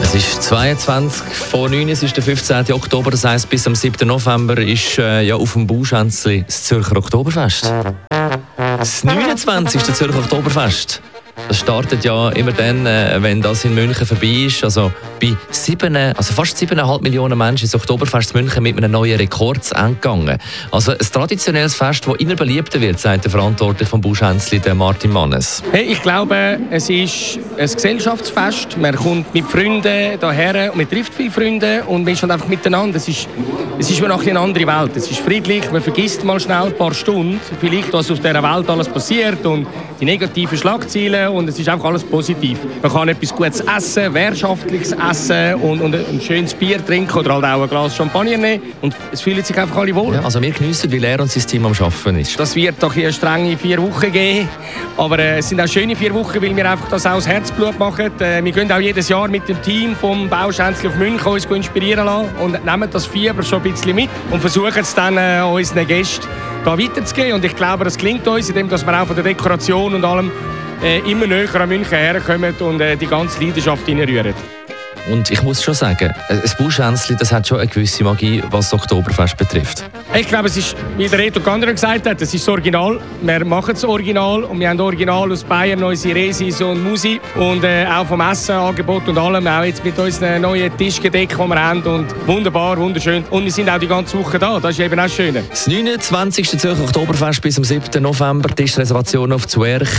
Es ist 22 vor 9, es ist der 15. Oktober, das heisst, bis am 7. November ist auf dem Bauschänzli das Zürcher Oktoberfest. Das 29. Zürcher Oktoberfest. Das startet ja immer dann, wenn das in München vorbei ist. Also bei fast 7,5 Millionen Menschen ist das Oktoberfest in München mit einem neuen Rekord zu Ende gegangen. Also ein traditionelles Fest, das immer beliebter wird, sagt der Verantwortliche vom Bauschänzli, der Martin Mannes. Hey, ich glaube, es ist ein Gesellschaftsfest. Man kommt mit Freunden hierher und man trifft viele Freunde und man ist halt einfach miteinander. Es ist eine andere Welt. Es ist friedlich, man vergisst mal schnell ein paar Stunden, vielleicht was auf dieser Welt alles passiert und die negativen Schlagzeilen, und es ist einfach alles positiv. Man kann etwas Gutes essen, wirtschaftliches essen und ein schönes Bier trinken oder halt auch ein Glas Champagner nehmen und es fühlen sich einfach alle wohl. Ja, also wir geniessen, weil er und sein Team am Arbeiten ist. Das wird doch eine strenge 4 Wochen geben, aber es sind auch schöne 4 Wochen, weil wir einfach das auch aus Herzblut machen. Wir gehen auch jedes Jahr mit dem Team vom Bauschänzli auf München uns inspirieren lassen und nehmen das Fieber schon ein bisschen mit und versuchen es dann unseren Gästen da weiterzugeben. Und ich glaube, das gelingt uns, indem wir auch von der Dekoration und allem immer näher an München herkommen und die ganze Leidenschaft hineinrühren. Und ich muss schon sagen, das Bauschänzli, das hat schon eine gewisse Magie, was das Oktoberfest betrifft. Ich glaube, es ist, wie der Reto Ganderer gesagt hat, es ist das Original. Wir machen das Original und wir haben Original aus Bayern, unsere Resis und Musi und auch vom Essenangebot und allem, auch jetzt mit unseren neuen Tischgedeck, die wir haben, und wunderbar, wunderschön. Und wir sind auch die ganze Woche da, das ist eben auch schön. Das 29. Zürcher Oktoberfest bis am 7. November, Tischreservation auf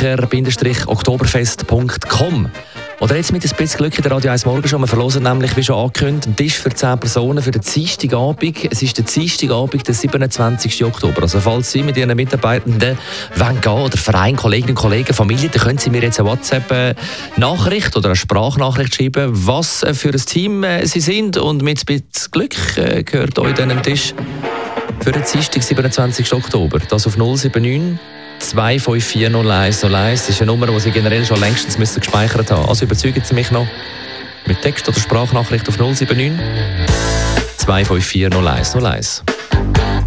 zwercher-oktoberfest.com. Oder jetzt mit ein bisschen Glück in der Radio 1 Morgen schon. Wir verlosen nämlich, wie schon angekündigt, einen Tisch für 10 Personen für den Dienstagabend. Es ist der Dienstagabend, der 27. Oktober. Also falls Sie mit Ihren Mitarbeitenden gehen oder Verein, Kolleginnen und Kollegen, Familie, dann können Sie mir jetzt eine WhatsApp-Nachricht oder eine Sprachnachricht schreiben, was für ein Team Sie sind. Und mit ein bisschen Glück gehört euch dann ein Tisch für den Dienstag, 27. Oktober. Das auf 079 254 01 01. Das ist eine Nummer, die Sie generell schon längstens gespeichert haben. Also überzeugen Sie mich noch mit Text oder Sprachnachricht auf 079 254 01 01.